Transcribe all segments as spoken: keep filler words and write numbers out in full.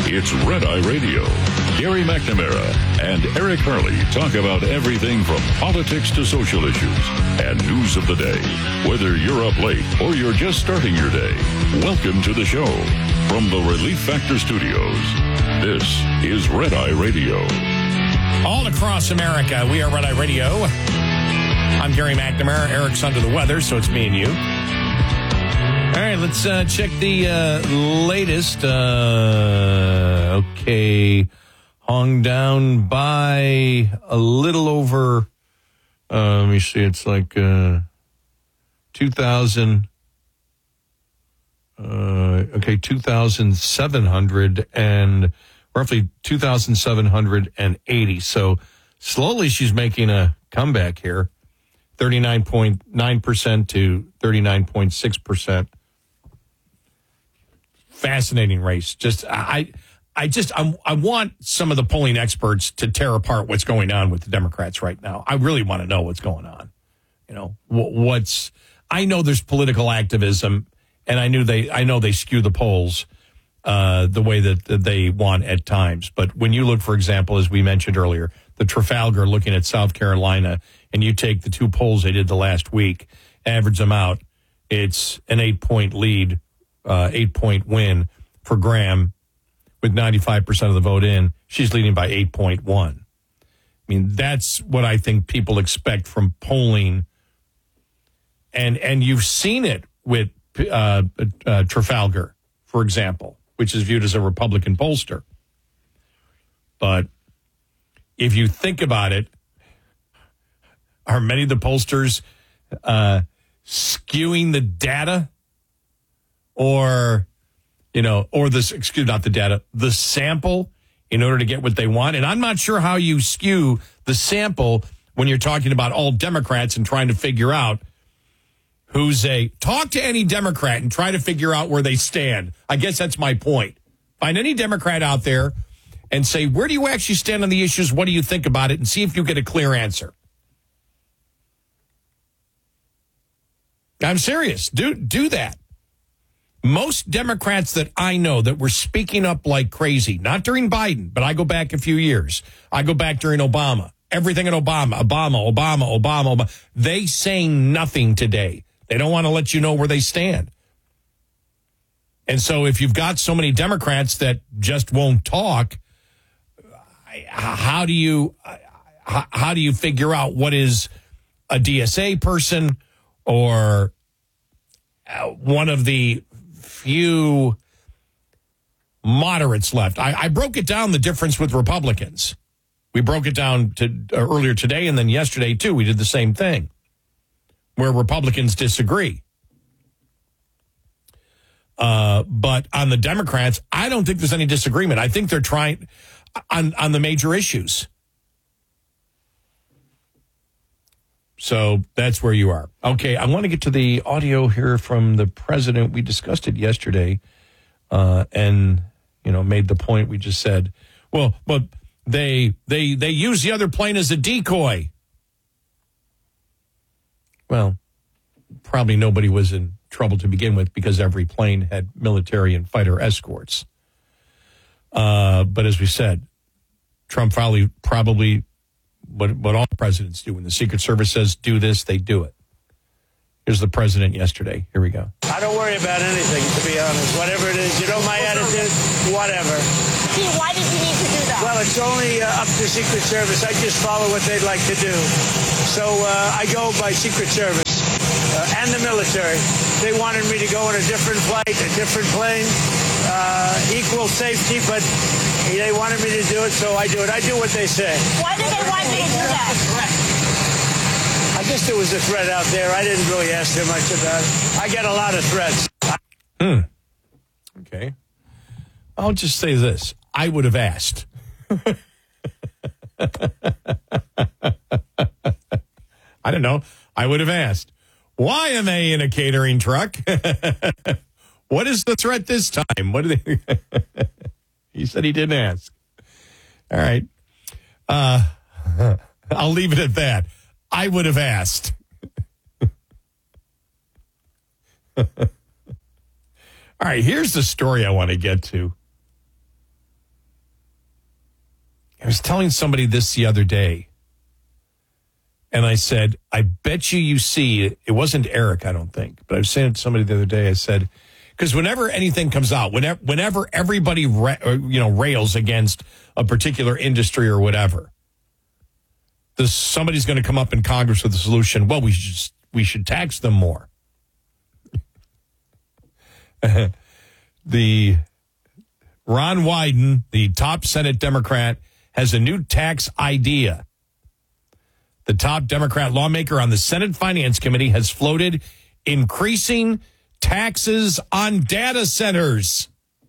It's Red Eye Radio. Gary McNamara and Eric Harley talk about everything from politics to social issues and news of the day. Whether you're up late or you're just starting your day, welcome to the show. From the Relief Factor Studios, this is Red Eye Radio. All across America, we are Red Eye Radio. I'm Gary McNamara. Eric's under the weather, so it's me and you. All right, let's uh, check the uh, latest. Uh, okay, hung down by a little over, uh, let me see, it's like uh, two thousand, uh, okay, two thousand seven hundred and roughly two thousand seven hundred eighty. So slowly she's making a comeback here, thirty-nine point nine percent to thirty-nine point six percent. Fascinating race. Just I, I just I'm, I want some of the polling experts to tear apart what's going on with the Democrats right now. I really want to know what's going on. You know what's. I know there's political activism, and I knew they. I know they skew the polls uh, the way that, that they want at times. But when you look, for example, as we mentioned earlier, the Trafalgar looking at South Carolina, and you take the two polls they did the last week, average them out, it's an eight point lead. Uh, eight-point win for Graham with ninety-five percent of the vote in. She's leading by eight point one. I mean, that's what I think people expect from polling. And and you've seen it with uh, uh, Trafalgar, for example, which is viewed as a Republican pollster. But if you think about it, are many of the pollsters uh, skewing the data? Or, you know, or this, excuse not the data, the sample in order to get what they want. And I'm not sure how you skew the sample when you're talking about all Democrats and trying to figure out who's a, talk to any Democrat and try to figure out where they stand. I guess that's my point. Find any Democrat out there and say, where do you actually stand on the issues? What do you think about it? And see if you get a clear answer. I'm serious. Do, do that. Most Democrats that I know that were speaking up like crazy, not during Biden, but I go back a few years. I go back during Obama. Everything in Obama, Obama, Obama, Obama, Obama. They say nothing today. They don't want to let you know where they stand. And so if you've got so many Democrats that just won't talk, how do you how do you figure out what is a D S A person or one of the few moderates left? I, I broke it down, the difference with Republicans. We broke it down to uh, earlier today, and then yesterday, too. We did the same thing, where Republicans disagree. Uh, but on the Democrats, I don't think there's any disagreement. I think they're trying on, on the major issues. So that's where you are. Okay, I want to get to the audio here from the president. We discussed it yesterday uh, and, you know, made the point we just said. Well, but they they they use the other plane as a decoy. Well, probably nobody was in trouble to begin with because every plane had military and fighter escorts. Uh, but as we said, Trump probably probably... What, what all presidents do. When the Secret Service says do this, they do it. Here's the president yesterday. Here we go. I don't worry about anything, to be honest. Whatever it is, you know my attitude, whatever. See, why did you need to do that? Well, it's only uh, up to Secret Service. I just follow what they'd like to do. So uh, I go by Secret Service uh, and the military. They wanted me to go on a different flight, a different plane, uh, equal safety, but they wanted me to do it, so I do it. I do what they say. Why did they want you to do that? I guess there was a threat out there. I didn't really ask them much about it. I get a lot of threats. Hmm. Okay. I'll just say this. I would have asked. I don't know. I would have asked. Why am I in a catering truck? What is the threat this time? What did they... He said he didn't ask. All right. Uh, I'll leave it at that. I would have asked. All right, here's the story I want to get to. I was telling somebody this the other day, and I said, I bet you you see, it wasn't Eric, I don't think, but I was saying to somebody the other day, I said, because whenever anything comes out, whenever, whenever everybody ra- you know rails against a particular industry or whatever, this, somebody's going to come up in Congress with a solution. Well, we should just, we should tax them more. The Ron Wyden, the top Senate Democrat, has a new tax idea. The top Democrat lawmaker on the Senate Finance Committee has floated increasing taxes on data centers.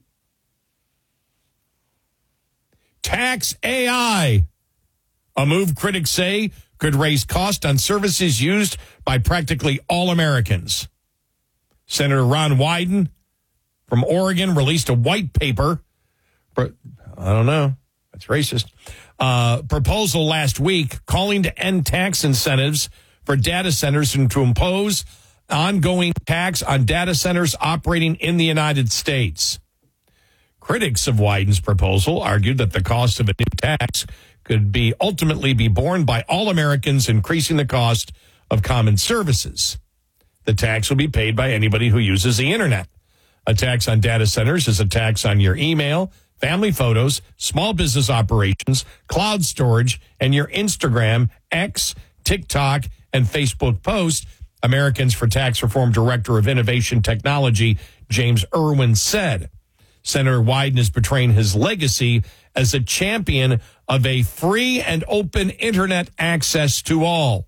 Tax A I, a move critics say could raise cost on services used by practically all Americans. Senator Ron Wyden from Oregon released a white paper. I don't know. That's racist. Uh, proposal last week calling to end tax incentives for data centers and to impose ongoing tax on data centers operating in the United States. Critics of Wyden's proposal argued that the cost of a new tax could be ultimately be borne by all Americans, increasing the cost of common services. The tax will be paid by anybody who uses the internet. A tax on data centers is a tax on your email, family photos, small business operations, cloud storage, and your Instagram, X, TikTok, and Facebook posts, Americans for Tax Reform Director of Innovation Technology, James Irwin, said. Senator Wyden is portraying his legacy as a champion of a free and open internet access to all.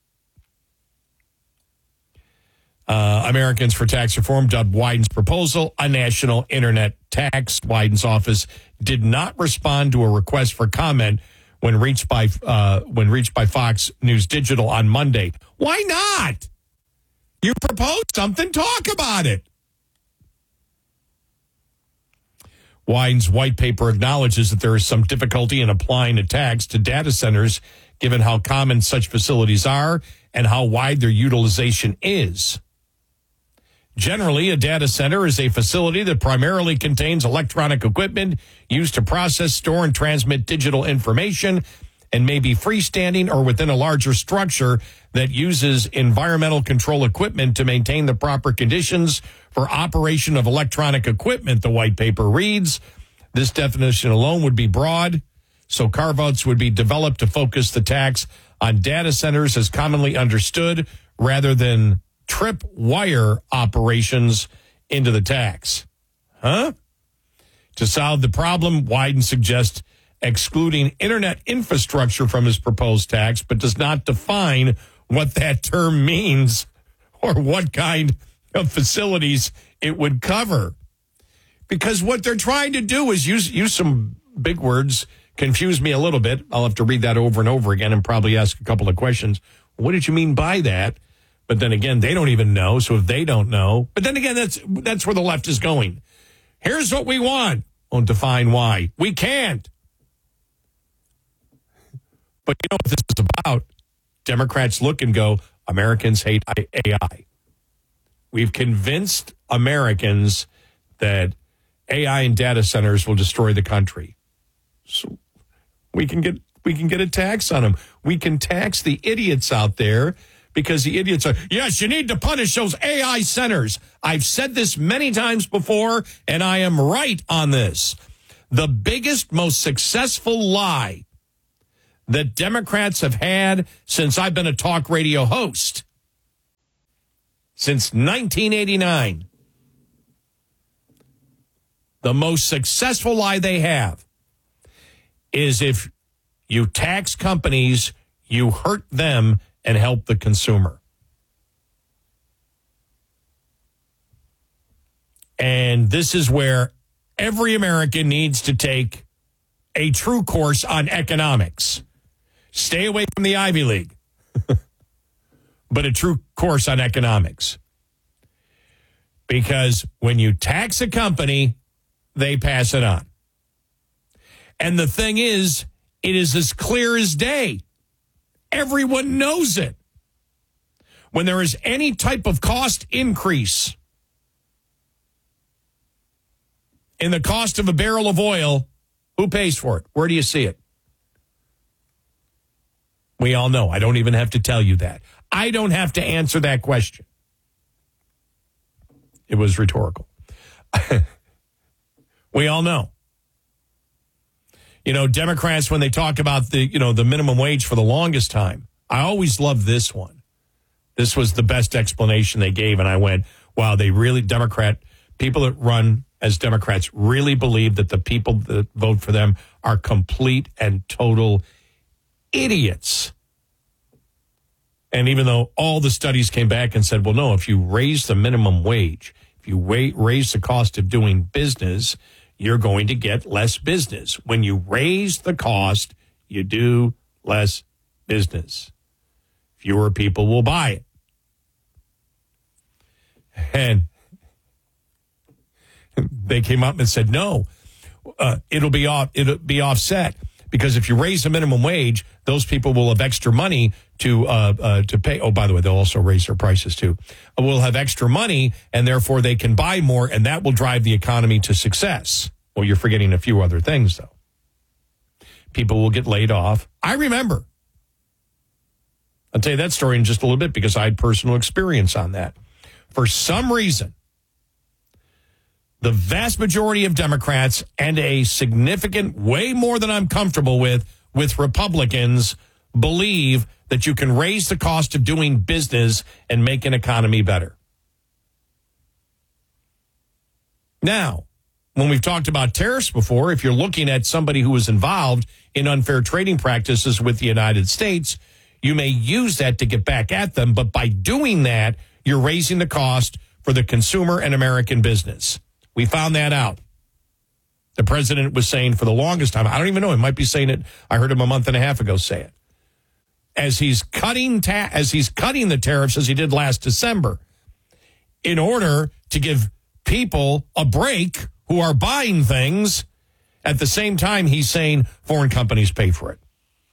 Uh, Americans for Tax Reform dubbed Wyden's proposal a national internet tax. Wyden's office did not respond to a request for comment when reached by uh, when reached by Fox News Digital on Monday. Why not? You proposed something, talk about it. Wyden's white paper acknowledges that there is some difficulty in applying a tax to data centers, given how common such facilities are and how wide their utilization is. Generally, a data center is a facility that primarily contains electronic equipment used to process, store, and transmit digital information, and may be freestanding or within a larger structure that uses environmental control equipment to maintain the proper conditions for operation of electronic equipment, the white paper reads. This definition alone would be broad, so carve-outs would be developed to focus the tax on data centers as commonly understood rather than trip wire operations into the tax. Huh? To solve the problem, Wyden suggests excluding internet infrastructure from his proposed tax, but does not define what that term means or what kind of facilities it would cover. Because what they're trying to do is use use some big words, confuse me a little bit. I'll have to read that over and over again and probably ask a couple of questions. What did you mean by that? But then again, they don't even know. So if they don't know, but then again, that's that's where the left is going. Here's what we want. Won't define why. We can't. But you know what this is about? Democrats look and go, Americans hate A I. We've convinced Americans that A I and data centers will destroy the country. So we can get we can get a tax on them. We can tax the idiots out there because the idiots are, yes, you need to punish those A I centers. I've said this many times before, and I am right on this. The biggest, most successful lie that Democrats have had since I've been a talk radio host, since nineteen eighty-nine, the most successful lie they have is if you tax companies, you hurt them and help the consumer. And this is where every American needs to take a true course on economics. Stay away from the Ivy League, but a true course on economics. Because when you tax a company, they pass it on. And the thing is, it is as clear as day. Everyone knows it. When there is any type of cost increase in the cost of a barrel of oil, who pays for it? Where do you see it? We all know. I don't even have to tell you that. I don't have to answer that question. It was rhetorical. We all know. You know, Democrats, when they talk about the, you know, the minimum wage for the longest time, I always loved this one. This was the best explanation they gave. And I went, wow, they really, Democrat, people that run as Democrats really believe that the people that vote for them are complete and total idiots. And even though all the studies came back and said, well, no, if you raise the minimum wage, if you wait, raise the cost of doing business, you're going to get less business. When you raise the cost, you do less business. Fewer people will buy it. And they came up and said, no, uh, it'll be off, it'll be offset. Because if you raise the minimum wage, those people will have extra money to uh, uh, to pay. Oh, by the way, they'll also raise their prices too. Uh, will have extra money, and therefore they can buy more, and that will drive the economy to success. Well, you're forgetting a few other things, though. People will get laid off. I remember. I'll tell you that story in just a little bit because I had personal experience on that. For some reason, the vast majority of Democrats and a significant, way more than I'm comfortable with, with Republicans, believe that you can raise the cost of doing business and make an economy better. Now, when we've talked about tariffs before, if you're looking at somebody who is involved in unfair trading practices with the United States, you may use that to get back at them. But by doing that, you're raising the cost for the consumer and American business. We found that out. The president was saying for the longest time, I don't even know, he might be saying it, I heard him a month and a half ago say it. As he's cutting ta- as he's cutting the tariffs as he did last December, in order to give people a break who are buying things, at the same time he's saying foreign companies pay for it.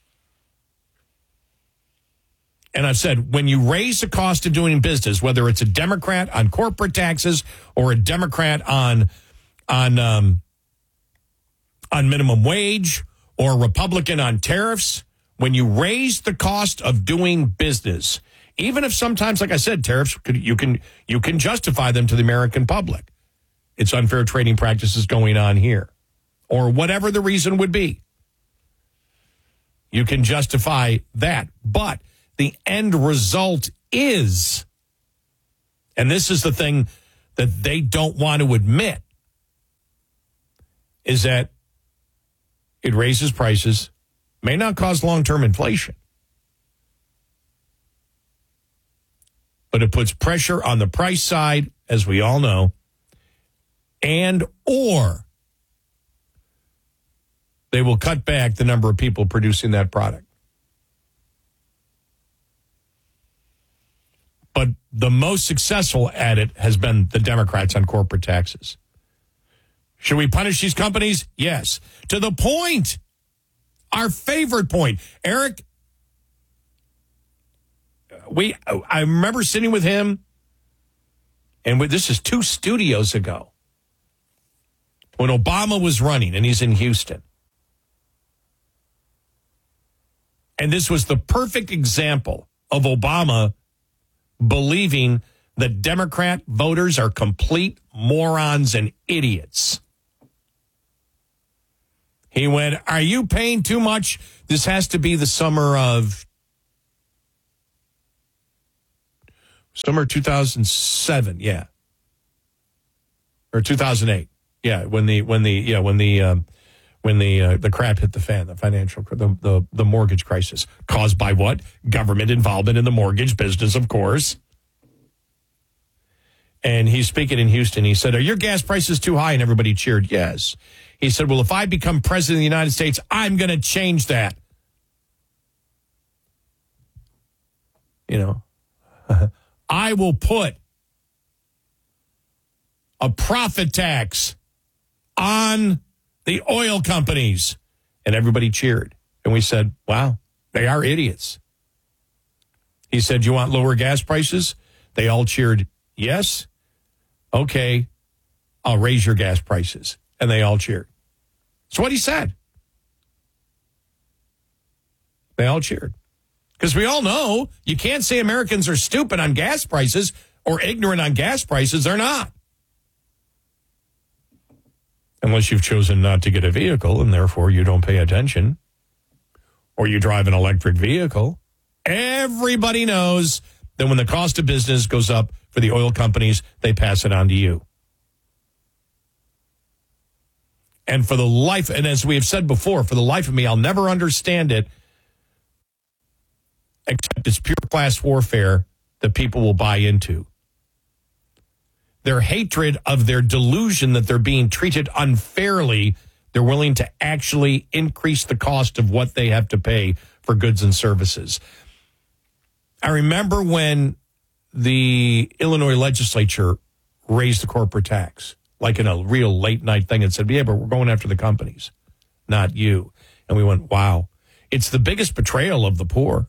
And I've said, when you raise the cost of doing business, whether it's a Democrat on corporate taxes or a Democrat on on um, on minimum wage or a Republican on tariffs, when you raise the cost of doing business, even if sometimes, like I said, tariffs, you can you can justify them to the American public. It's unfair trading practices going on here, or whatever the reason would be. You can justify that, but the end result is, and this is the thing that they don't want to admit, is that it raises prices, may not cause long-term inflation, but it puts pressure on the price side, as we all know, and or they will cut back the number of people producing that product. But the most successful at it has been the Democrats on corporate taxes. Should we punish these companies? Yes. To the point, our favorite point. Eric, we I remember sitting with him, and this is two studios ago, when Obama was running, and he's in Houston. And this was the perfect example of Obama believing that Democrat voters are complete morons and idiots. He went, are you paying too much? This has to be the summer of summer two thousand seven, yeah. Or two thousand eight. Yeah, when the when the yeah, when the um, when the uh, the crap hit the fan, the financial the, the the mortgage crisis caused by what? Government involvement in the mortgage business, of course. And he's speaking in Houston. He said, are your gas prices too high? And everybody cheered, yes. He said, well, if I become president of the United States, I'm going to change that. You know, I will put a profit tax on the oil companies. And everybody cheered. And we said, wow, they are idiots. He said, you want lower gas prices? They all cheered, yes. Okay, I'll raise your gas prices. And they all cheered. That's what he said. They all cheered. Because we all know you can't say Americans are stupid on gas prices or ignorant on gas prices. They're not. Unless you've chosen not to get a vehicle and therefore you don't pay attention. Or you drive an electric vehicle. Everybody knows that when the cost of business goes up for the oil companies, they pass it on to you. And for the life, and as we have said before, for the life of me, I'll never understand it, except it's pure class warfare that people will buy into. Their hatred of their delusion that they're being treated unfairly, they're willing to actually increase the cost of what they have to pay for goods and services. I remember when the Illinois legislature raised the corporate tax, like in a real late night thing, and said, yeah, but we're going after the companies, not you. And we went, wow, it's the biggest betrayal of the poor.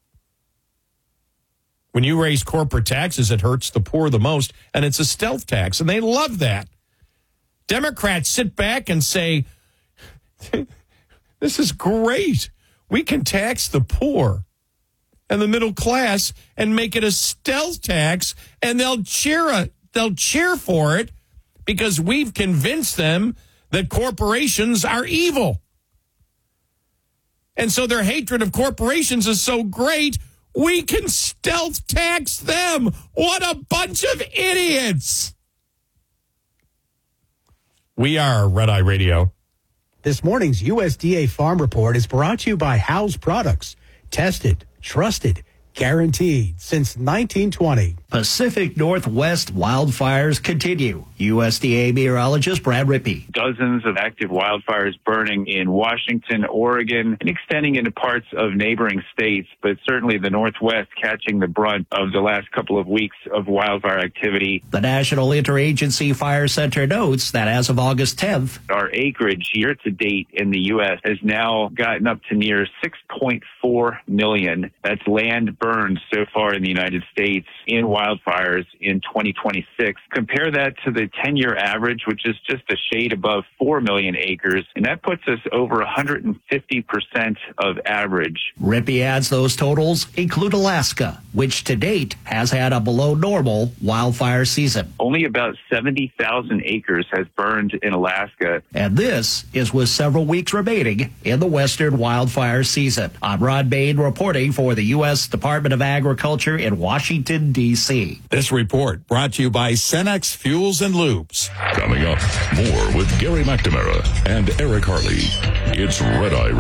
When you raise corporate taxes, it hurts the poor the most, and it's a stealth tax, and they love that. Democrats sit back and say, this is great. We can tax the poor and the middle class and make it a stealth tax, and they'll cheer a, they'll cheer for it because we've convinced them that corporations are evil. And so their hatred of corporations is so great, we can stealth tax them. What a bunch of idiots. We are Red Eye Radio. This morning's U S D A Farm Report is brought to you by House Products. Tested, trusted, guaranteed since nineteen twenty. Pacific Northwest wildfires continue. U S D A meteorologist Brad Rippey. Dozens of active wildfires burning in Washington, Oregon, and extending into parts of neighboring states, but certainly the Northwest catching the brunt of the last couple of weeks of wildfire activity. The National Interagency Fire Center notes that as of August tenth, our acreage year to date in the U S has now gotten up to near six point four million. That's land burned so far in the United States in wildfires in twenty twenty-six. Compare that to the ten-year average, which is just a shade above four million acres, and that puts us over one hundred fifty percent of average. Rippey adds those totals include Alaska, which to date has had a below normal wildfire season. Only about seventy thousand acres has burned in Alaska. And this is with several weeks remaining in the western wildfire season. I'm Rod Bain reporting for the U S Department of Agriculture in Washington, D C This report brought to you by Cenex Fuels and Lubes. Coming up, more with Gary McNamara and Eric Harley. It's Red Eye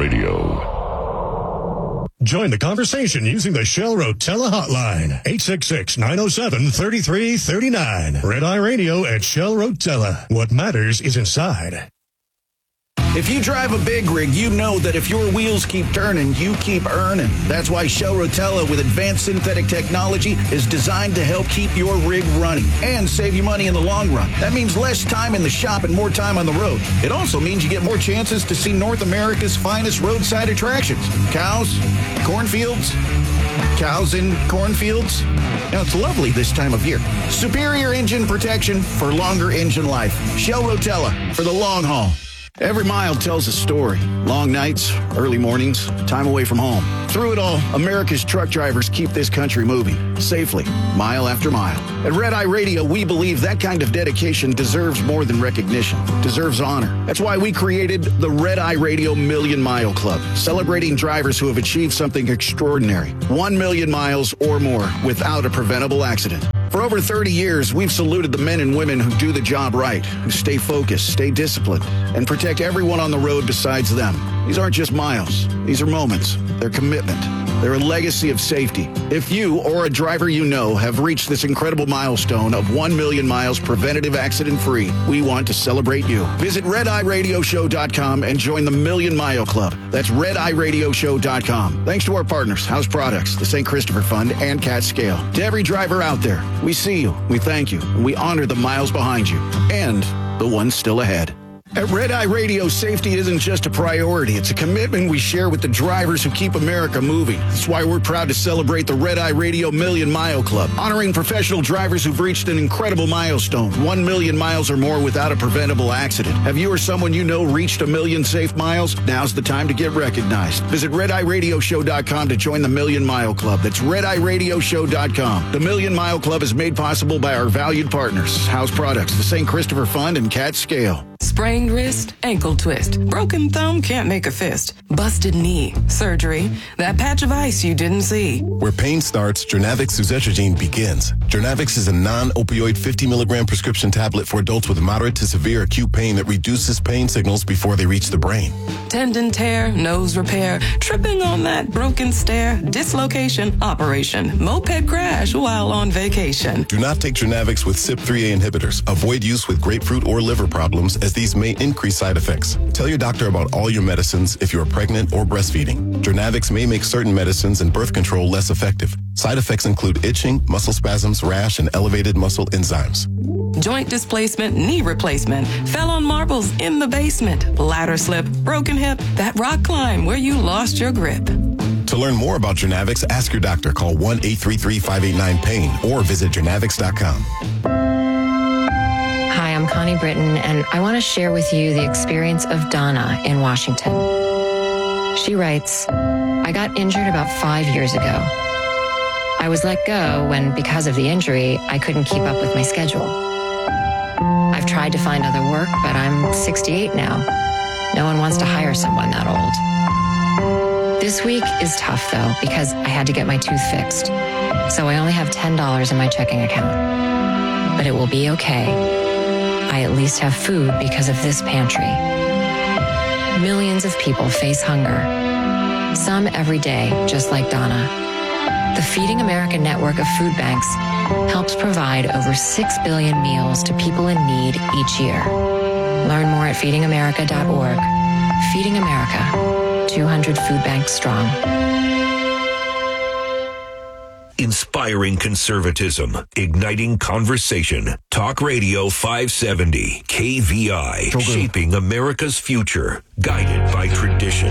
Radio. Join the conversation using the Shell Rotella hotline, eight six six, nine oh seven, three three three nine. Red Eye Radio at Shell Rotella. What matters is inside. If you drive a big rig, you know that if your wheels keep turning, you keep earning. That's why Shell Rotella with advanced synthetic technology is designed to help keep your rig running and save you money in the long run. That means less time in the shop and more time on the road. It also means you get more chances to see North America's finest roadside attractions. Cows, cornfields, cows in cornfields. Now, it's lovely this time of year. Superior engine protection for longer engine life. Shell Rotella for the long haul. Every mile tells a story. Long nights, early mornings, time away from home. Through it all, America's truck drivers keep this country moving safely, mile after mile. At Red Eye Radio, we believe that kind of dedication deserves more than recognition, deserves honor. That's why we created the Red Eye Radio Million Mile Club, celebrating drivers who have achieved something extraordinary. One million miles or more without a preventable accident. For over thirty years, we've saluted the men and women who do the job right, who stay focused, stay disciplined, and protect everyone on the road besides them. These aren't just miles. These are moments. They're commitment. They're a legacy of safety. If you or a driver you know have reached this incredible milestone of one million miles preventative accident-free, we want to celebrate you. Visit red eye radio show dot com and join the Million Mile Club. That's red eye radio show dot com. Thanks to our partners, House Products, the Saint Christopher Fund, and Cat Scale. To every driver out there, we see you, we thank you, and we honor the miles behind you and the ones still ahead. At Red Eye Radio, safety isn't just a priority. It's a commitment we share with the drivers who keep America moving. That's why we're proud to celebrate the Red Eye Radio Million Mile Club, honoring professional drivers who've reached an incredible milestone, one million miles or more without a preventable accident. Have you or someone you know reached a million safe miles? Now's the time to get recognized. Visit red eye radio show dot com to join the Million Mile Club. That's red eye radio show dot com. The Million Mile Club is made possible by our valued partners, House Products, the Saint Christopher Fund, and Cat Scale. Sprained wrist, ankle twist, broken thumb can't make a fist, busted knee, surgery, that patch of ice you didn't see. Where pain starts, Jernavix suzetrigine begins. Jernavix is a non-opioid fifty milligram prescription tablet for adults with moderate to severe acute pain that reduces pain signals before they reach the brain. Tendon tear, nose repair, tripping on that broken stair, dislocation, operation, moped crash while on vacation. Do not take Jernavix with C Y P three A inhibitors. Avoid use with grapefruit or liver problems, as these may increase side effects. Tell your doctor about all your medicines if you are pregnant or breastfeeding. Jernavix may make certain medicines and birth control less effective. Side effects include itching, muscle spasms, rash, and elevated muscle enzymes. Joint displacement, knee replacement, fell on marbles in the basement, ladder slip, broken hip, that rock climb where you lost your grip. To learn more about Jernavix, ask your doctor. Call one eight three three, five eight nine, pain or visit jernavix dot com. Hi, I'm Connie Britton, and I want to share with you the experience of Donna in Washington. She writes, I got injured about five years ago. I was let go when, because of the injury, I couldn't keep up with my schedule. I've tried to find other work, but I'm sixty-eight now. No one wants to hire someone that old. This week is tough, though, because I had to get my tooth fixed. So I only have ten dollars in my checking account. But it will be okay. I at least have food because of this pantry. Millions of people face hunger. Some every day, just like Donna. The Feeding America network of food banks helps provide over six billion meals to people in need each year. Learn more at feeding america dot org. Feeding America, two hundred food banks strong. Inspiring conservatism, igniting conversation. Talk Radio five seventy, K V I, shaping America's future, guided by tradition.